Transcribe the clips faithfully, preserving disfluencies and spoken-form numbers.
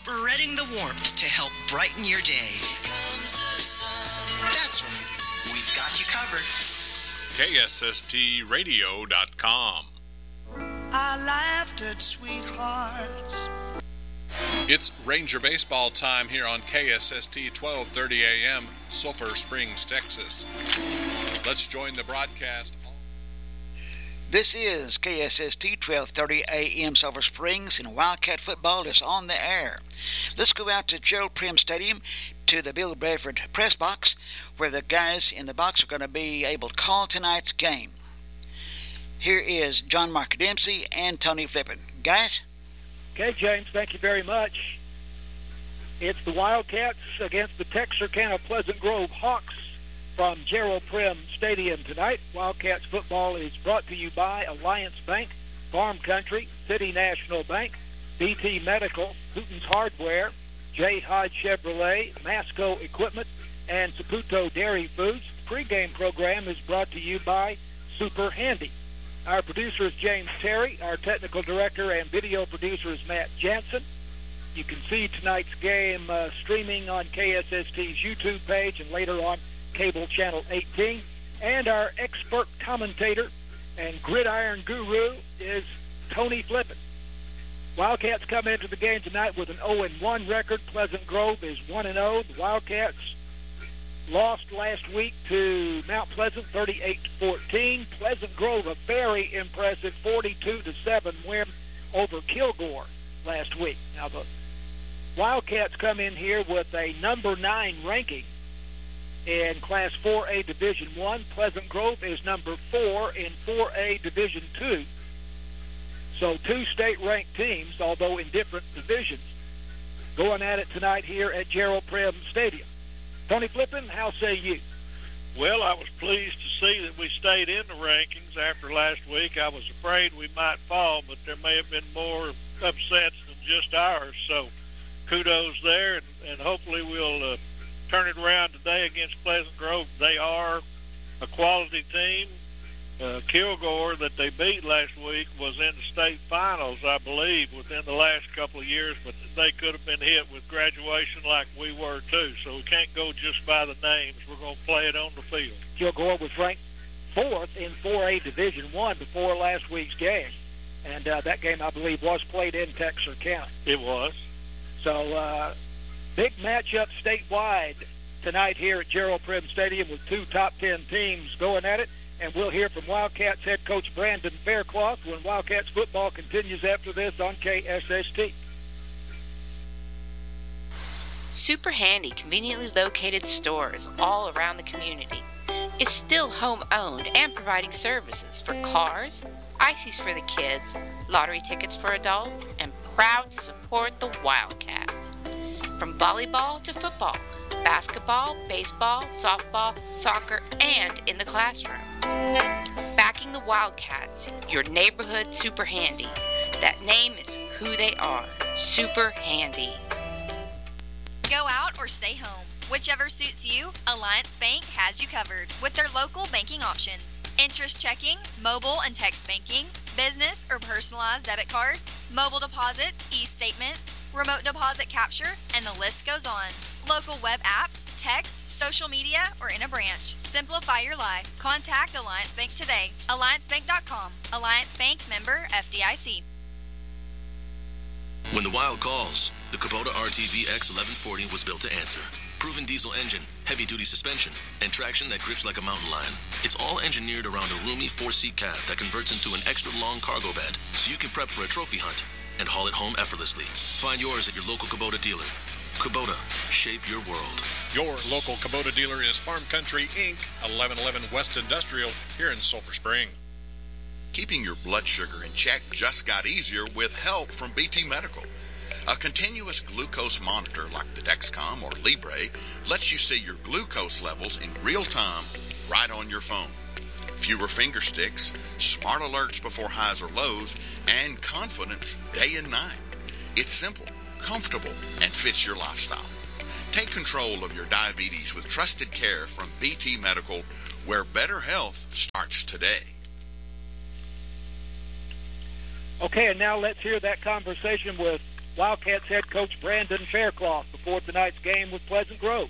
spreading the warmth to help brighten your day. That's right. We've got you covered. K S S T radio dot com. I laughed at sweethearts. It's Ranger baseball time here on K S S T twelve thirty A M, Sulphur Springs, Texas. Let's join the broadcast. This is K S S T twelve thirty A M, Sulphur Springs, and Wildcat football is on the air. Let's go out to Gerald Prim Stadium to the Bill Bradford press box, where the guys in the box are going to be able to call tonight's game. Here is John Mark Dempsey and Tony Flippin. Guys? Okay, James, thank you very much. It's the Wildcats against the Texarkana Pleasant Grove Hawks from Gerald Prim Stadium tonight. Wildcats football is brought to you by Alliance Bank, Farm Country, City National Bank, B T Medical, Hooten's Hardware, J. Hodge Chevrolet, Masco Equipment, and Saputo Dairy Foods. The pregame program is brought to you by Super Handy. Our producer is James Terry. Our technical director and video producer is Matt Jansen. You can see tonight's game uh, streaming on K S S T's YouTube page and later on cable channel eighteen. And our expert commentator and gridiron guru is Tony Flippin. Wildcats come into the game tonight with an oh and one record. Pleasant Grove is one and oh. The Wildcats lost last week to Mount Pleasant thirty-eight to fourteen. Pleasant Grove, a very impressive forty-two to seven win over Kilgore last week. Now the Wildcats come in here with a number nine ranking in Class four A Division one. Pleasant Grove is number four in four A Division two. So two state-ranked teams, although in different divisions, going at it tonight here at Gerald Prim Stadium. Tony Flippin, how say you? Well, I was pleased to see that we stayed in the rankings after last week. I was afraid we might fall, but there may have been more upsets than just ours. So kudos there, and, and hopefully we'll uh, turn it around today against Pleasant Grove. They are a quality team. Uh, Kilgore, that they beat last week, was in the state finals, I believe, within the last couple of years, but they could have been hit with graduation like we were too. So we can't go just by the names. We're going to play it on the field. Kilgore was ranked fourth in four A Division one before last week's game, and uh, that game, I believe, was played in Texarkana. It was. So uh, big matchup statewide tonight here at Gerald Prim Stadium with two top ten teams going at it. And we'll hear from Wildcats head coach Brandon Faircloth when Wildcats football continues after this on K S S T. Super Handy conveniently located stores all around the community. It's still home-owned and providing services for cars, ices for the kids, lottery tickets for adults, and proud to support the Wildcats. From volleyball to football, basketball, baseball, softball, soccer, and in the classrooms. Backing the Wildcats, your neighborhood Super Handy. That name is who they are, Super Handy. Go out or stay home. Whichever suits you, Alliance Bank has you covered with their local banking options. Interest checking, mobile and text banking, business or personalized debit cards, mobile deposits, e-statements, remote deposit capture, and the list goes on. Local web apps, text, social media, or in a branch. Simplify your life. Contact Alliance Bank today. alliance bank dot com. Alliance Bank, member F D I C. When the Wild calls, the Kubota R T V X eleven forty was built to answer. Proven diesel engine, heavy-duty suspension, and traction that grips like a mountain lion. It's all engineered around a roomy four-seat cab that converts into an extra-long cargo bed, so you can prep for a trophy hunt and haul it home effortlessly. Find yours at your local Kubota dealer. Kubota, shape your world. Your local Kubota dealer is Farm Country, Incorporated, eleven eleven West Industrial, here in Sulphur Spring. Keeping your blood sugar in check just got easier with help from B T Medical. A continuous glucose monitor like the Dexcom or Libre lets you see your glucose levels in real time right on your phone. Fewer finger sticks, smart alerts before highs or lows, and confidence day and night. It's simple, comfortable, and fits your lifestyle. Take control of your diabetes with trusted care from B T Medical, where better health starts today. Okay, and now let's hear that conversation with Wildcats head coach Brandon Faircloth before tonight's game with Pleasant Grove.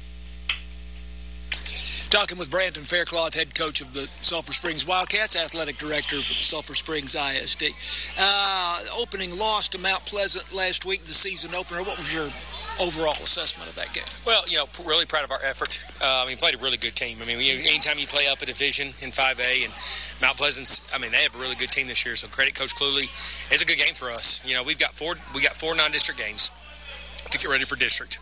Talking with Brandon Faircloth, head coach of the Sulphur Springs Wildcats, athletic director for the Sulphur Springs I S D. Uh, opening loss to Mount Pleasant last week, the season opener. What was your overall assessment of that game? Well, you know, really proud of our effort. Uh, I mean, played a really good team. I mean, we, anytime you play up a division in five A, and Mount Pleasant's, I mean, they have a really good team this year. So credit Coach Cluley. It's a good game for us. You know, we've got four we got four non-district games to get ready for district,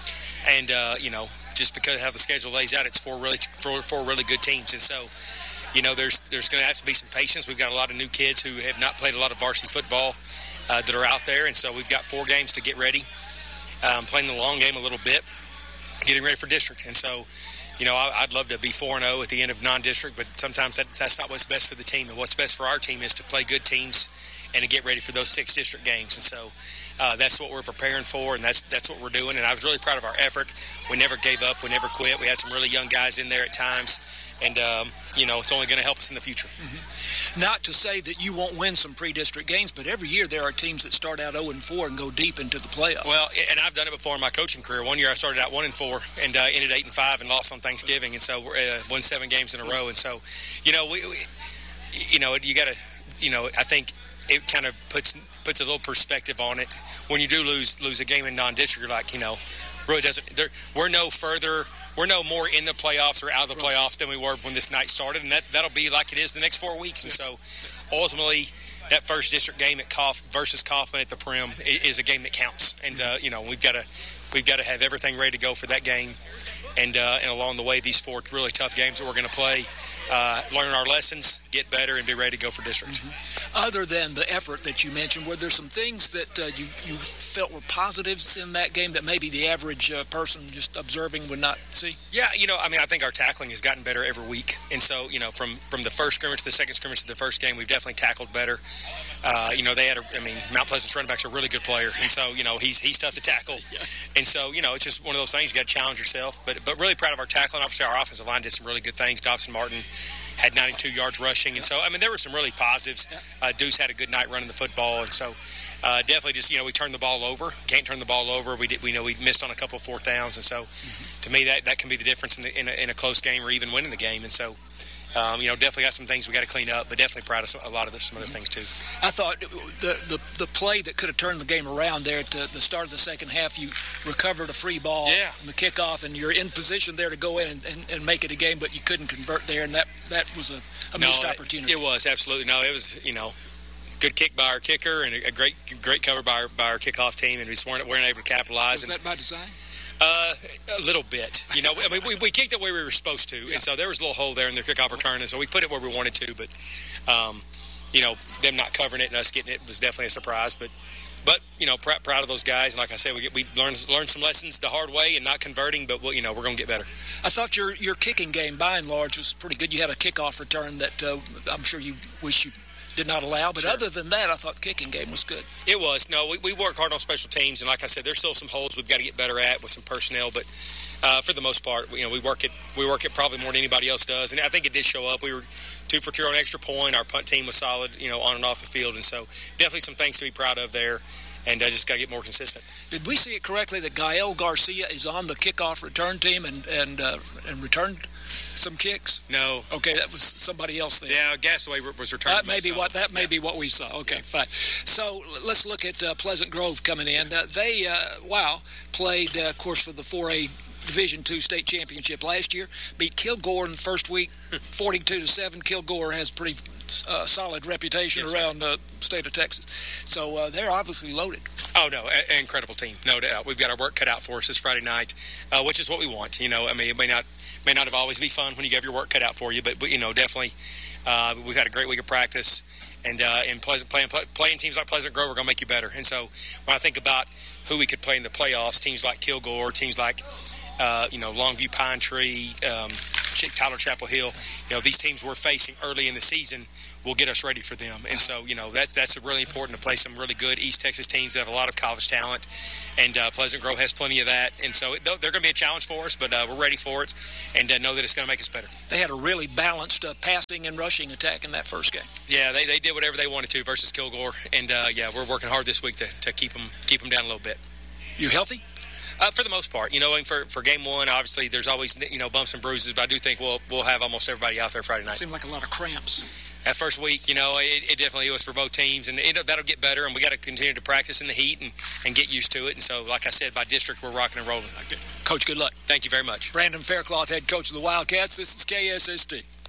and uh, you know, just because of how the schedule lays out, it's four really four, four really good teams, and so. You know, there's there's going to have to be some patience. We've got a lot of new kids who have not played a lot of varsity football uh, that are out there, and so we've got four games to get ready. Um, playing the long game a little bit, getting ready for district. And so, you know, I, I'd love to be four and oh at the end of non-district, but sometimes that, that's not what's best for the team. And what's best for our team is to play good teams and to get ready for those six district games. And so uh, that's what we're preparing for, and that's that's what we're doing. And I was really proud of our effort. We never gave up. We never quit. We had some really young guys in there at times. And, um, you know, it's only going to help us in the future. Mm-hmm. Not to say that you won't win some pre-district games, but every year there are teams that start out oh and four and go deep into the playoffs. Well, and I've done it before in my coaching career. One year I started out one and four and uh, ended eight and five and lost on Thanksgiving, and so we uh, won seven games in a row. And so, you know, we, we you know, you got to, you know, I think it kind of puts puts a little perspective on it. When you do lose lose a game in non-district, you're like, you know, really doesn't. There, we're no further. We're no more in the playoffs or out of the playoffs than we were when this night started, and that, that'll be like it is the next four weeks. And so, ultimately, that first district game at Kauf versus Kaufman at the Prim is a game that counts. And uh, you know, we've got to we've got to have everything ready to go for that game. And uh, and along the way, these four really tough games that we're going to play, uh, learn our lessons, get better, and be ready to go for district. Mm-hmm. Other than the effort that you mentioned, were there some things that uh, you, you felt were positives in that game that maybe the average uh, person just observing would not see? Yeah, you know, I mean, I think our tackling has gotten better every week. And so, you know, from, from the first scrimmage to the second scrimmage to the first game, we've definitely tackled better. Uh, you know, they had, a, I mean, Mount Pleasant's running back's a really good player. And so, you know, he's he's tough to tackle. Yeah. And so, you know, it's just one of those things you got to challenge yourself. But but really proud of our tackling. Obviously, our offensive line did some really good things. Dobson Martin had ninety-two yards rushing. And so, I mean, there were some really positives. Uh, Deuce had a good night running the football. And so, uh, definitely just, you know, we turned the ball over. Can't turn the ball over. We did, we know we missed on a couple of fourth downs. And so, mm-hmm. to me, that, that can be the difference in, the, in, a, in a close game or even winning the game. And so, Um, you know, definitely got some things we got to clean up, but definitely proud of some, a lot of this, some of those things too. I thought the, the the play that could have turned the game around there at the start of the second half, you recovered a free ball yeah. in the kickoff, and you're in position there to go in and, and, and make it a game, but you couldn't convert there, and that, that was a, a no, missed opportunity. It was, absolutely. No, it was, you know, good kick by our kicker and a, a great great cover by our, by our kickoff team, and we just weren't, weren't able to capitalize. Was that by design? Uh, a little bit, you know. I mean, we, we kicked it where we were supposed to, yeah. and so there was a little hole there in the kickoff return, and so we put it where we wanted to. But, um, you know, them not covering it and us getting it was definitely a surprise. But, but you know, pr- proud of those guys. And like I said, we get, we learned learned some lessons the hard way and not converting. But we'll, you know, we're going to get better. I thought your your kicking game, by and large, was pretty good. You had a kickoff return that uh, I'm sure you wish you did not allow, but sure. Other than that, I thought the kicking game was good. It was. No, we, we work hard on special teams, and like I said, there's still some holes we've got to get better at with some personnel, but uh, for the most part, you know, we work it we work it probably more than anybody else does, and I think it did show up. We were two for two on extra point. Our punt team was solid, you know, on and off the field, and so definitely some things to be proud of there, and I uh, just got to get more consistent. Did we see it correctly that Gael Garcia is on the kickoff return team and and uh, and returned some kicks? No. Okay, that was somebody else there. Yeah, Gasaway was returned. That may be what that may yeah. be what we saw. Okay, yeah. Fine. So let's look at uh, Pleasant Grove coming in. Uh, they uh, wow played, uh, of course, for the four A Division two state championship last year. Beat Kilgore in the first week, forty-two to seven. Kilgore has pretty uh, solid reputation yes, around the uh, state of Texas, so uh, they're obviously loaded. Oh no, a- incredible team, no doubt. We've got our work cut out for us this Friday night, uh, which is what we want. You know, I mean, it may not may not have always be fun when you have your work cut out for you, but, but you know, definitely uh, we've had a great week of practice, and uh, in Pleasant playing playing teams like Pleasant Grove are going to make you better. And so when I think about who we could play in the playoffs, teams like Kilgore, teams like uh, you know Longview Pine Tree, um, Tyler Chapel Hill. You know, these teams we're facing early in the season will get us ready for them. And so, you know, that's that's really important to play some really good East Texas teams that have a lot of college talent. And uh, Pleasant Grove has plenty of that. And so they're going to be a challenge for us, but uh, we're ready for it and uh, know that it's going to make us better. They had a really balanced uh, passing and rushing attack in that first game. Yeah, they, they did whatever they wanted to versus Kilgore. And, uh, yeah, we're working hard this week to, to keep them keep them down a little bit. You healthy? Uh, for the most part, you know, and for, for game one, obviously there's always, you know, bumps and bruises, but I do think we'll we'll have almost everybody out there Friday night. Seemed like a lot of cramps. That first week, you know, it, it definitely was for both teams, and it, that'll get better, and we got to continue to practice in the heat and, and get used to it. And so, like I said, by district, we're rocking and rolling. Coach, good luck. Thank you very much. Brandon Faircloth, head coach of the Wildcats. This is K S S T.